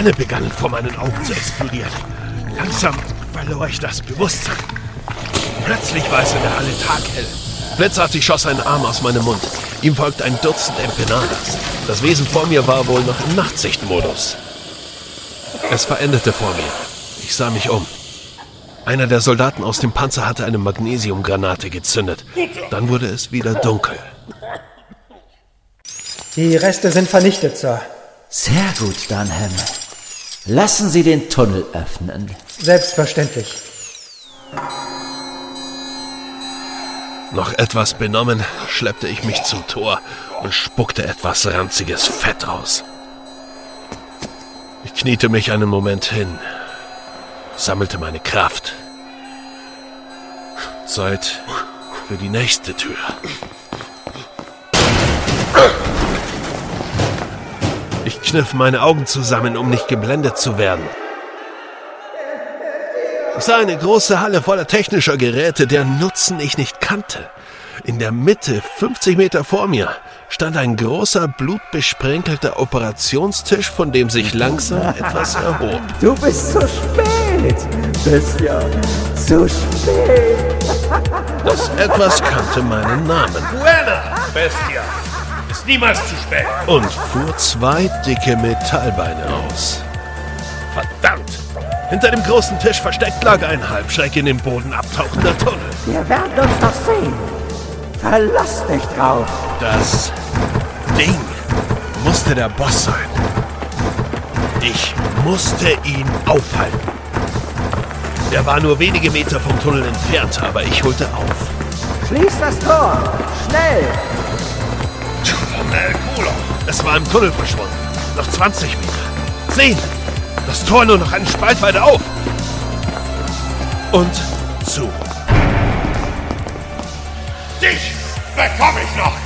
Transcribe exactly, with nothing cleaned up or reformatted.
Wände begannen vor meinen Augen zu explodieren. Langsam verlor ich das Bewusstsein. Plötzlich war es in der Halle taghell. Blitzartig schoss ein Arm aus meinem Mund. Ihm folgte ein Dutzend Empanadas. Das Wesen vor mir war wohl noch im Nachtsichtmodus. Es verendete vor mir. Ich sah mich um. Einer der Soldaten aus dem Panzer hatte eine Magnesiumgranate gezündet. Dann wurde es wieder dunkel. Die Reste sind vernichtet, Sir. Sehr gut, Dunham. Lassen Sie den Tunnel öffnen. Selbstverständlich. Noch etwas benommen, schleppte ich mich zum Tor und spuckte etwas ranziges Fett aus. Ich kniete mich einen Moment hin, sammelte meine Kraft. Zeit für die nächste Tür. Ich kniff meine Augen zusammen, um nicht geblendet zu werden. Ich sah eine große Halle voller technischer Geräte, deren Nutzen ich nicht kannte. In der Mitte, fünfzig Meter vor mir, stand ein großer, blutbesprenkelter Operationstisch, von dem sich langsam etwas erhob. Du bist zu spät, Bestia. Zu spät. Das Etwas kannte meinen Namen. Buena, Bestia. Ist niemals zu spät. Und fuhr zwei dicke Metallbeine aus. Verdammt! Hinter dem großen Tisch versteckt lag ein halbschreck in den Boden abtauchender Tunnel. Wir werden uns noch sehen. Verlass dich drauf. Das Ding musste der Boss sein. Ich musste ihn aufhalten. Er war nur wenige Meter vom Tunnel entfernt, aber ich holte auf. Schließ das Tor. Schnell. Es war im Tunnel verschwunden. Noch zwanzig Meter. Sehen! Das Tor nur noch einen Spalt weiter auf. Und zu. Dich bekomme ich noch!